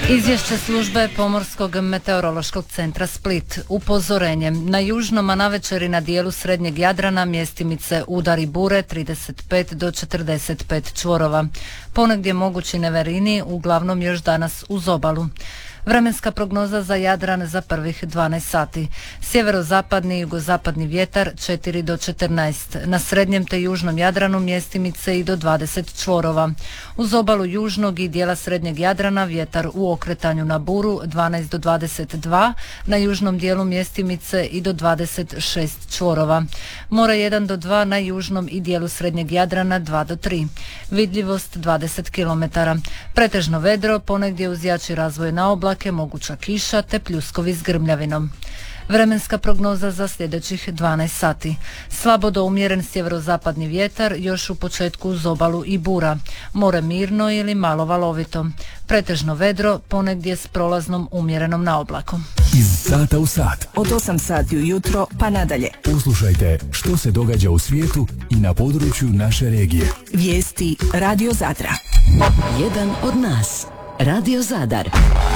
Izvješće službe Pomorskog meteorološkog centra Split. Upozorenjem na južnom, a navečer i na dijelu srednjeg Jadrana mjestimice udari bure 35 do 45 čvorova. Ponegdje mogući neverini, uglavnom još danas uz obalu. Vremenska prognoza za Jadran za prvih 12 sati. Sjeverozapadni i jugozapadni vjetar 4 do 14. Na srednjem te južnom Jadranu mjestimice i do 20 čvorova. Uz obalu južnog i dijela srednjeg Jadrana vjetar u okretanju na buru 12 do 22. Na južnom dijelu mjestimice i do 26 čvorova. More 1 do 2 na južnom i dijelu srednjeg Jadrana 2 do 3. Vidljivost 20 km. Pretežno vedro, ponegdje uz jači razvoj na oblake, moguća kiša te pljuskovi s grmljavinom. Vremenska prognoza za sljedećih 12 sati. Slabo do umjeren sjeverozapadni vjetar, još u početku uz obalu i bura. More mirno ili malo valovito. Pretežno vedro, ponegdje s prolaznom umjerenom naoblakom. Iz sata u sat. Od 8 sati ujutro pa nadalje. Uslušajte što se događa u svijetu i na području naše regije. Vijesti Radio Zadra. Jedan od nas. Radio Zadar.